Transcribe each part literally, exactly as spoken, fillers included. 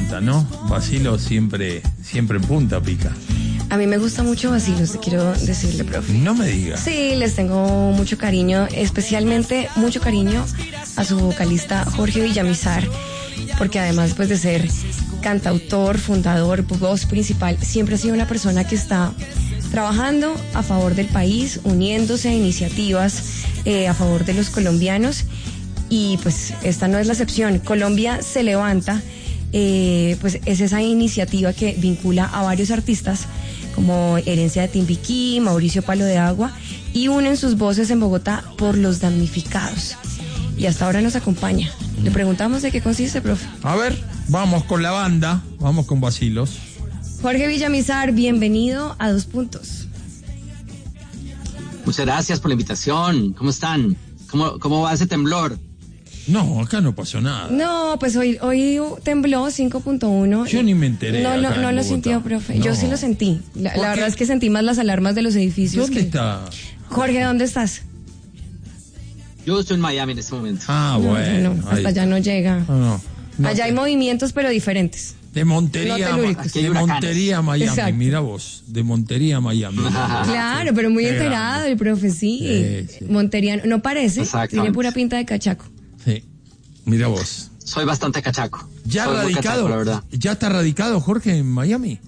levanta, ¿no? Bacilos siempre, siempre en punta pica. A mí me gusta mucho Bacilos, te quiero decirle, profe. No me digas. Sí, les tengo mucho cariño, especialmente mucho cariño a su vocalista Jorge Villamizar, porque además pues de ser cantautor, fundador, voz principal, siempre ha sido una persona que está trabajando a favor del país, uniéndose a iniciativas eh, a favor de los colombianos, y pues esta no es la excepción. Colombia se levanta, eh, pues es esa iniciativa que vincula a varios artistas como Herencia de Timbiquí, Mauricio Palo de Agua, y unen sus voces en Bogotá por los damnificados. Y hasta ahora nos acompaña. Le preguntamos de qué consiste, profe. A ver, vamos con la banda, vamos con Bacilos. Jorge Villamizar, bienvenido a Dos Puntos. Muchas gracias por la invitación. ¿Cómo están? ¿Cómo, cómo va ese temblor? No, acá no pasó nada. No, pues hoy hoy tembló cinco punto uno. Yo ni me enteré. No, no, acá no en lo Bogotá. sintió, profe. No. Yo sí lo sentí. La, la verdad es que sentí más las alarmas de los edificios. ¿Dónde que... está? Jorge, ¿dónde estás? Yo estoy en Miami en este momento. Ah, No, bueno. no, hasta allá no llega. No, no, no allá te... hay movimientos, pero diferentes. De Montería, No telúricos. de Montería a Miami, Exacto. mira vos, de Montería a Miami. Claro, pero muy Qué enterado grande. el profe, sí. Sí, sí. Monteriano, no parece, Exactamente. tiene pura pinta de cachaco. Sí, mira vos. Soy bastante cachaco. ¿Ya Soy muy radicado? cachaco, la verdad. ¿Ya está radicado Jorge en Miami?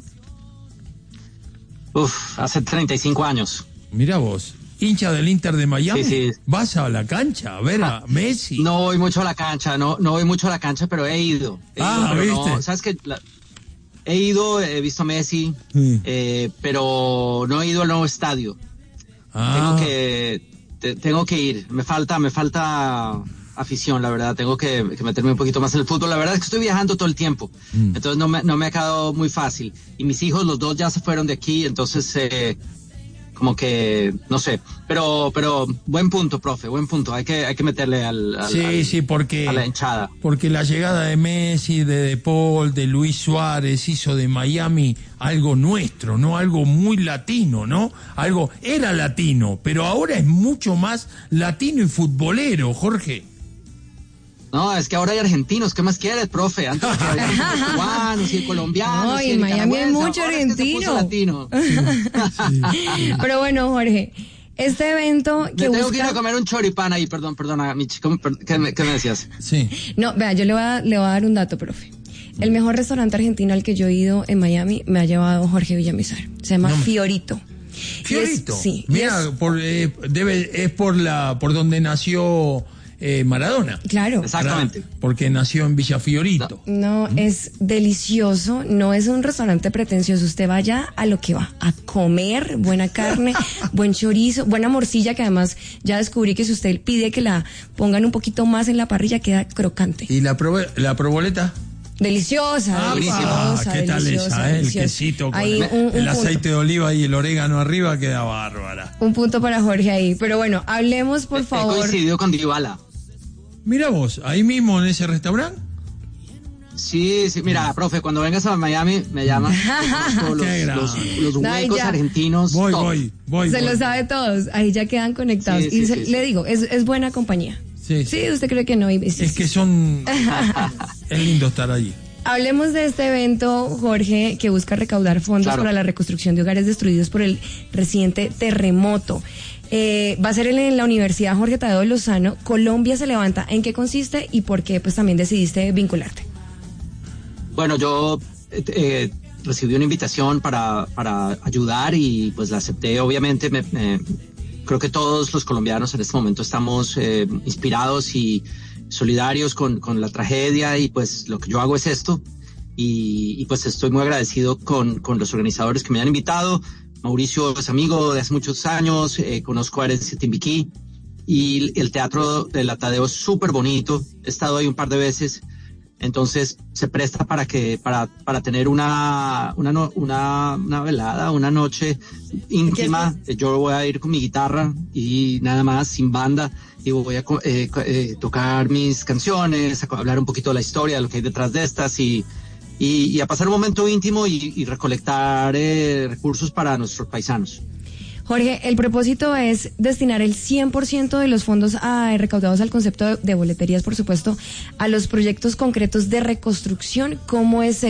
Uf, hace treinta y cinco años. Mira vos, hincha del Inter de Miami. Sí, sí. ¿Vas a la cancha a ver a Messi? No voy mucho a la cancha, no, no voy mucho a la cancha, pero he ido. He Ah, ido, pero ¿viste? no, ¿sabes qué? La- he ido, he visto a Messi, Sí. eh, pero no he ido al nuevo estadio. Ah, Tengo que, te- tengo que ir. Me falta, me falta afición, la verdad. Tengo que, que meterme un poquito más en el fútbol. La verdad es que estoy viajando todo el tiempo. Mm. Entonces no me, no me ha quedado muy fácil. Y mis hijos, los dos ya se fueron de aquí, entonces, eh, como que, no sé. Pero, pero, buen punto, profe, buen punto. Hay que, hay que meterle al, al- sí, al- sí, porque, a la hinchada. porque la llegada de Messi, de De Paul, de Luis Suárez hizo de Miami algo nuestro, ¿no? Algo muy latino, ¿no? Algo, era latino, pero ahora es mucho más latino y futbolero, Jorge. No, es que ahora hay argentinos. ¿Qué más quieres, profe? Antes que había cubanos y colombianos. No, y en Miami hay nicaragüenses. mucho Ahora es que se puso argentino. latino. Pero bueno, Jorge, este evento que Me tengo busca... que ir a comer un choripán ahí, perdón, perdona, Michi, ¿cómo- per- ¿qué me, qué me decías? Sí. No, vea, yo le voy, a, le voy a dar un dato, profe. El mejor restaurante argentino al que yo he ido en Miami me ha llevado Jorge Villamizar. Se llama No me- Fiorito. Fiorito. Y es- sí. y Mira, es- por, eh, debe, es por la, por donde nació eh, Maradona. claro. Exactamente. Porque nació en Villa Fiorito. No, es delicioso, no es un restaurante pretencioso, usted vaya a lo que va, a comer buena carne, buen chorizo, buena morcilla, que además ya descubrí que si usted pide que la pongan un poquito más en la parrilla queda crocante. ¿Y la, probe- la proboleta? Deliciosa, Ah, deliciosa, ¿qué tal deliciosa, esa, eh? El deliciosa. quesito con Ahí el, un, un el punto, aceite de oliva y el orégano arriba queda bárbara. un punto para Jorge ahí, pero bueno, hablemos por He favor. coincidido con Dybala. Mira vos, ahí mismo en ese restaurante. Sí, sí, mira, profe, cuando vengas a Miami me llamas. Los, Qué grande. los, los Ay, huecos ya. argentinos. Voy, top. voy, voy. Se voy. lo sabe todos, ahí ya quedan conectados. Sí, sí, y se- sí, le sí. digo, es, es buena compañía. Sí, sí. Sí, usted cree que no. Y- sí, Es sí, que sí. son... es lindo estar allí. Hablemos de este evento, Jorge, que busca recaudar fondos Claro. para la reconstrucción de hogares destruidos por el reciente terremoto. Eh, va a ser en la Universidad Jorge Tadeo Lozano. Colombia se levanta. ¿En qué consiste y por qué pues también decidiste vincularte? Bueno, yo eh, eh, recibí una invitación para, para ayudar y pues la acepté, obviamente. Me, me- creo que todos los colombianos en este momento estamos eh, inspirados y solidarios con, con la tragedia, y pues lo que yo hago es esto. Y, y pues estoy muy agradecido con, con los organizadores que me han invitado. Mauricio es amigo de hace muchos años, eh, conozco a Herencia de Timbiquí, y el teatro de la Tadeo es súper bonito. He estado ahí un par de veces. Entonces se presta para que para para tener una una no- una, una velada, una noche íntima. Yo voy a ir con mi guitarra y nada más, sin banda, y voy a co- eh, co- eh, tocar mis canciones, a co- hablar un poquito de la historia, de lo que hay detrás de estas, y y, y a pasar un momento íntimo y, y recolectar eh, recursos para nuestros paisanos. Jorge, el propósito es destinar el cien por ciento de los fondos ah, recaudados al concepto de, de boleterías, por supuesto, a los proyectos concretos de reconstrucción. ¿Cómo es